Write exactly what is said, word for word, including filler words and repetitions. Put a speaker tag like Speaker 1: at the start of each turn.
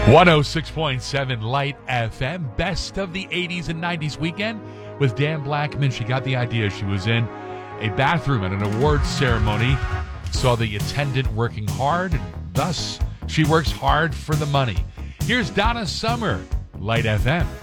Speaker 1: one oh six point seven Light F M, best of the eighties and nineties weekend with Dan Blackman. She got the idea. She was in a bathroom at an awards ceremony, saw the attendant working hard, and thus she works hard for the money. Here's Donna Summer, Light F M.